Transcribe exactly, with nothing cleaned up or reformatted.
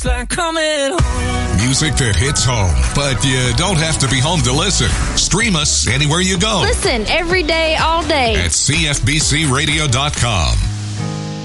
like coming home. Music that hits home, but you don't have to be home to listen. Stream us anywhere you go. Listen every day, all day. At C F B C radio dot com.